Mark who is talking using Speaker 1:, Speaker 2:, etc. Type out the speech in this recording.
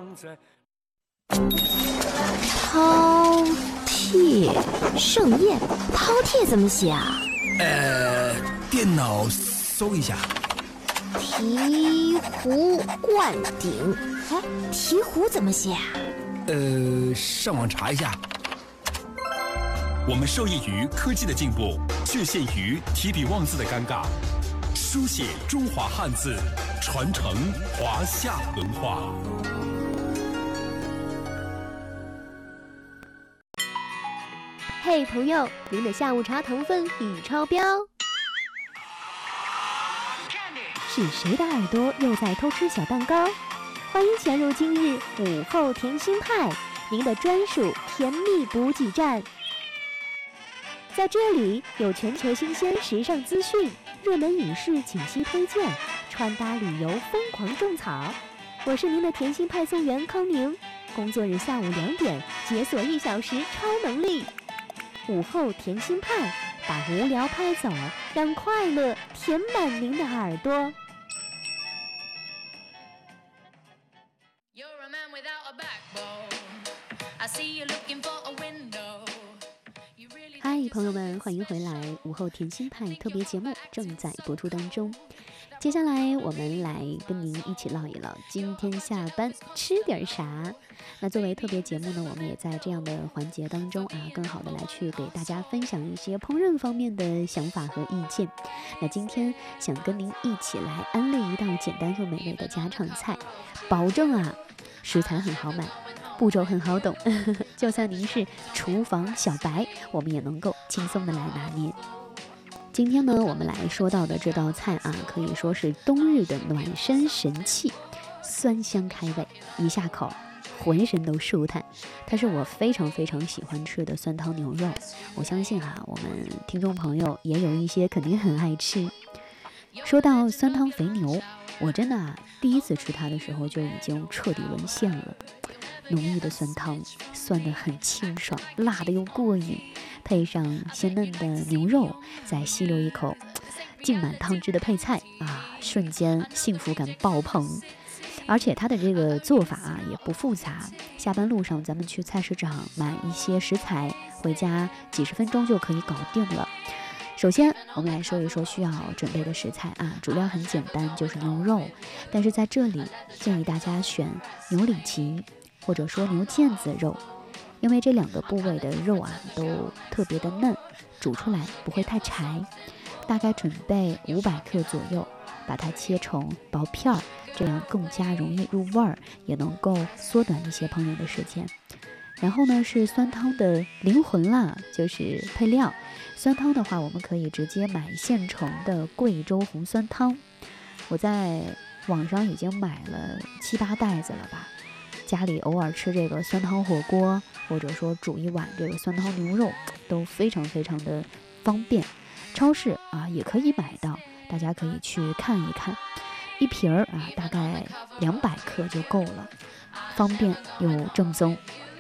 Speaker 1: 饕餮盛宴，饕餮怎么写啊？
Speaker 2: 电脑搜一下。
Speaker 1: 醍醐灌顶，哎，醍醐怎么写啊？
Speaker 2: 上网查一下。
Speaker 3: 我们受益于科技的进步，却陷于提笔忘字的尴尬。书写中华汉字，传承华夏文化。
Speaker 4: 嘿，朋友，您的下午茶糖分已超标。是谁的耳朵又在偷吃小蛋糕？欢迎潜入今日午后甜心派，您的专属甜蜜补给站。在这里有全球新鲜时尚资讯、热门影视解析推荐、穿搭旅游疯狂种草。我是您的甜心派送员康宁，工作日下午2点解锁1小时超能力。午后甜心派，把无聊拍走，让快乐填满您的耳朵。嗨，朋友们，欢迎回来！午后甜心派特别节目正在播出当中。接下来我们来跟您一起唠一唠今天下班吃点啥。那作为特别节目呢，我们也在这样的环节当中更好的来去给大家分享一些烹饪方面的想法和意见。那今天想跟您一起来安利一道简单又美味的家常菜，保证食材很好买，步骤很好懂就算您是厨房小白，我们也能够轻松的来拿捏。今天呢，我们来说到的这道菜可以说是冬日的暖身神器，酸香开胃，一下口浑身都舒坦。它是我非常非常喜欢吃的酸汤牛肉，我相信我们听众朋友也有一些肯定很爱吃。说到酸汤肥牛，我真的第一次吃它的时候就已经彻底沦陷了。浓郁的酸汤，酸得很清爽，辣得又过瘾，配上鲜嫩的牛肉，再吸溜一口浸满汤汁的配菜瞬间幸福感爆棚。而且它的这个做法也不复杂，下班路上咱们去菜市场买一些食材，回家几十分钟就可以搞定了。首先我们来说一说需要准备的食材主料很简单，就是牛肉，但是在这里建议大家选牛里脊或者说牛腱子肉，因为这2个部位的肉都特别的嫩，煮出来不会太柴。大概准备500克左右，把它切成薄片儿，这样更加容易入味儿，也能够缩短一些烹饪的时间。然后呢是酸汤的灵魂啦，就是配料。酸汤的话，我们可以直接买现成的贵州红酸汤，我在网上已经买了7、8袋子了吧。家里偶尔吃这个酸汤火锅，或者说煮一碗这个酸汤牛肉，都非常非常的方便。超市也可以买到，大家可以去看一看。一瓶大概200克就够了，方便又正宗。